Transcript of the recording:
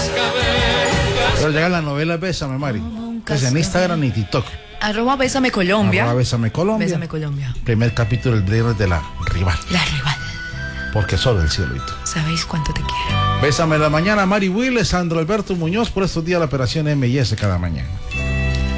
Pero llega la novela Bésame, Mari. Es en Instagram y TikTok. @Bésame Colombia. Bésame Colombia. Bésame Colombia. Primer capítulo del viernes de La Rival. La rival. Porque solo el cielo y tú. ¿Sabéis cuánto te quiero? Bésame en la mañana, Mari Will, Sandro Alberto Muñoz, por estos días la operación M&S cada mañana.